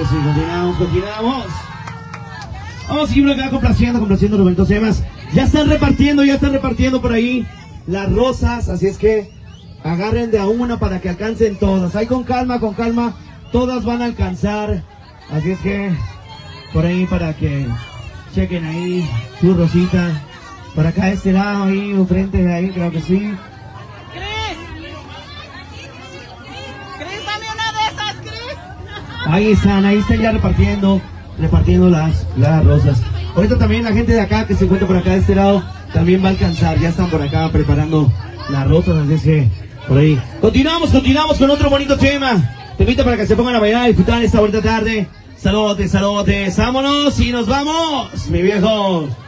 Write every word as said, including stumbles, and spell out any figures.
que sí, continuamos, continuamos. Vamos a seguir acá complaciendo, complaciendo los bonitos temas. Ya están repartiendo, ya están repartiendo por ahí las rosas, así es que agarren de a una para que alcancen todas. Ahí con calma, con calma, todas van a alcanzar. Así es que por ahí para que chequen ahí su rosita. Por acá de este lado, ahí, enfrente de ahí, creo que sí. Cris, Cris, dame una de esas, Cris. Ahí están, ahí están ya repartiendo, repartiendo las, las rosas. Ahorita también la gente de acá que se encuentra por acá de este lado también va a alcanzar. Ya están por acá preparando las rosas, así es que por ahí. Continuamos, continuamos con otro bonito tema. Te invito para que se pongan a bailar y disfrutar esta bonita tarde. Saludos, saludos, vámonos y nos vamos, mi viejo.